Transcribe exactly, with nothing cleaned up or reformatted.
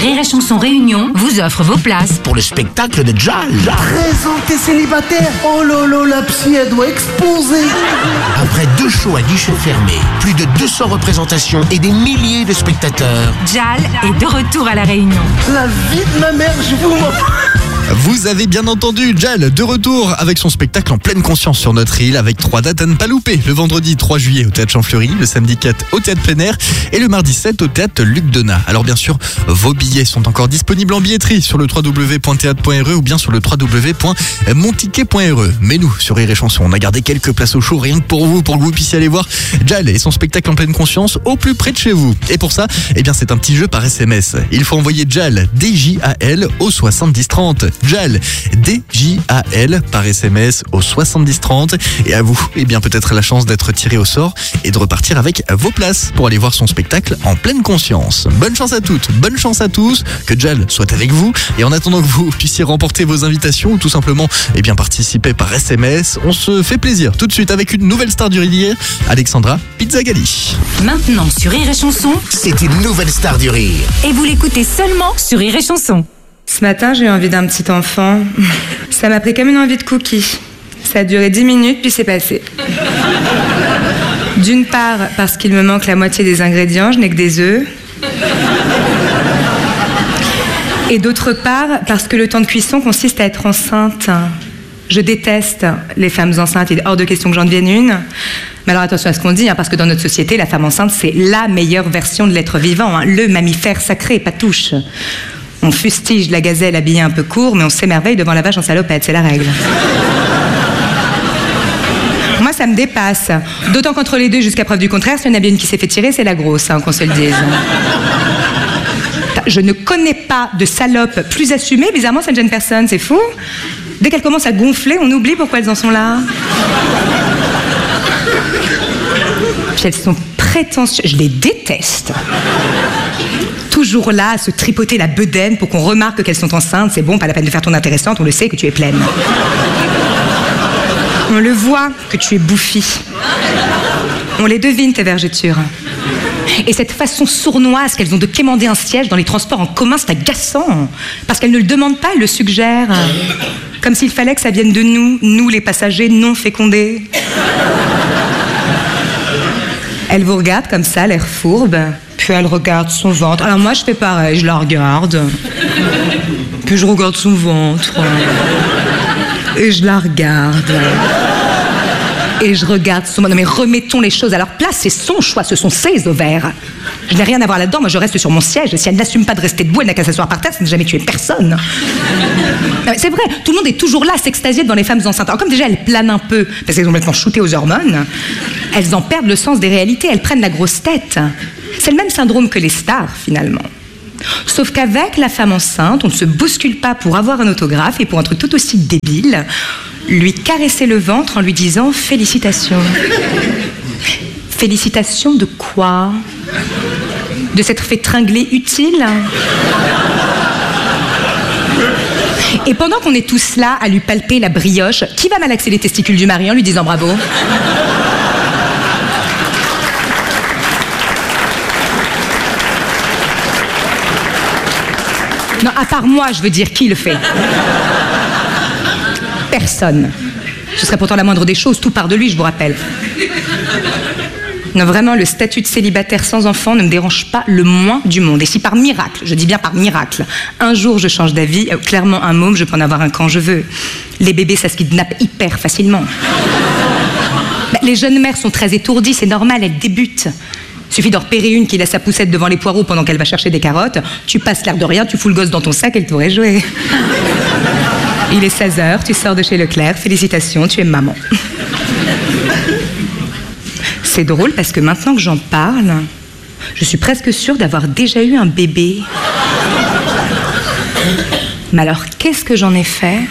Rire et Chanson Réunion vous offre vos places pour le spectacle de Jal. Présenté célibataire, oh lolo, la psy, elle doit exploser. Après deux shows à guichet fermé, plus de deux cents représentations et des milliers de spectateurs, Jal est de retour à La Réunion. La vie de ma mère, je vous m'en... Vous avez bien entendu, Jal de retour avec son spectacle en pleine conscience sur notre île avec trois dates à ne pas louper. Le vendredi trois juillet au Théâtre Champfleury, le samedi quatre au Théâtre Plein Air et le mardi sept au Théâtre Luc Donat. Alors bien sûr, vos billets sont encore disponibles en billetterie sur le w w w point théâtre point r e ou bien sur le w w w point mon ticket point r e. Mais nous, sur Rire et Chanson, on a gardé quelques places au show rien que pour vous, pour que vous puissiez aller voir Jal et son spectacle en pleine conscience au plus près de chez vous. Et pour ça, eh bien c'est un petit jeu par S M S. Il faut envoyer Jal, D J A L, au soixante-dix trente. Jal, D J A L par S M S au soixante-dix trente. Et à vous, eh bien peut-être la chance d'être tiré au sort et de repartir avec vos places pour aller voir son spectacle en pleine conscience. Bonne chance à toutes, bonne chance à tous, que Jal soit avec vous. Et en attendant que vous puissiez remporter vos invitations ou tout simplement eh bien participer par S M S, on se fait plaisir tout de suite avec une nouvelle star du rire, Alexandra Pizzagalli. Maintenant sur Rire et Chanson, c'est une nouvelle star du rire. Et vous l'écoutez seulement sur Rire et Chanson. Ce matin, j'ai eu envie d'un petit enfant. Ça m'a pris comme une envie de cookie. Ça a duré dix minutes, puis c'est passé. D'une part, parce qu'il me manque la moitié des ingrédients, je n'ai que des œufs. Et d'autre part, parce que le temps de cuisson consiste à être enceinte. Je déteste les femmes enceintes, il est hors de question que j'en devienne une. Mais alors attention à ce qu'on dit, hein, parce que dans notre société, la femme enceinte, c'est la meilleure version de l'être vivant, hein, le mammifère sacré, pas touche. On fustige la gazelle habillée un peu court, mais on s'émerveille devant la vache en salopette, c'est la règle. Moi, ça me dépasse. D'autant qu'entre les deux, jusqu'à preuve du contraire, s'il y en a bien une qui s'est fait tirer, c'est la grosse, hein, qu'on se le dise. Je ne connais pas de salope plus assumée, bizarrement, ça ne gêne personne, c'est fou. Dès qu'elles commencent à gonfler, on oublie pourquoi elles en sont là. Puis elles sont prétentieuses, je les déteste. Toujours là à se tripoter la bedaine pour qu'on remarque qu'elles sont enceintes. C'est bon, pas la peine de faire ton intéressante, on le sait que tu es pleine. On le voit que tu es bouffie. On les devine, tes vergetures. Et cette façon sournoise qu'elles ont de quémander un siège dans les transports en commun, c'est agaçant. Parce qu'elles ne le demandent pas, elles le suggèrent. Comme s'il fallait que ça vienne de nous, nous les passagers non fécondés. Elle vous regarde comme ça, l'air fourbe. Puis elle regarde son ventre. Alors moi, je fais pareil, je la regarde. Puis je regarde son ventre. Et je la regarde. Et je regarde son... Non mais remettons les choses à leur place, c'est son choix, ce sont ses ovaires. Je n'ai rien à voir là-dedans, moi je reste sur mon siège. Si elle n'assume pas de rester debout, elle n'a qu'à s'asseoir par terre, ça n'a jamais tué personne. Non, c'est vrai, tout le monde est toujours là à s'extasier devant les femmes enceintes. Alors comme déjà elles planent un peu, parce qu'elles sont complètement shootées aux hormones, elles en perdent le sens des réalités, elles prennent la grosse tête. C'est le même syndrome que les stars, finalement. Sauf qu'avec la femme enceinte, on ne se bouscule pas pour avoir un autographe et pour un truc tout aussi débile, lui caresser le ventre en lui disant « Félicitations ». Félicitations de quoi ? De s'être fait tringler utile ? Et pendant qu'on est tous là à lui palper la brioche, qui va malaxer les testicules du mari en lui disant bravo ? Non, à part moi, je veux dire, qui le fait ? Personne. Ce serait pourtant la moindre des choses, tout part de lui, je vous rappelle. Non, vraiment, le statut de célibataire sans enfant ne me dérange pas le moins du monde. Et si par miracle, je dis bien par miracle, un jour je change d'avis, euh, clairement un môme, je peux en avoir un quand je veux. Les bébés, ça se kidnappe hyper facilement. Bah, les jeunes mères sont très étourdies, c'est normal, elles débutent. Suffit d'en repérer une qui laisse sa poussette devant les poireaux pendant qu'elle va chercher des carottes. Tu passes l'air de rien, tu fous le gosse dans ton sac, elle t'aurait joué. Il est seize heures, tu sors de chez Leclerc, félicitations, tu es maman. C'est drôle parce que maintenant que j'en parle, je suis presque sûre d'avoir déjà eu un bébé. Mais alors, qu'est-ce que j'en ai fait ?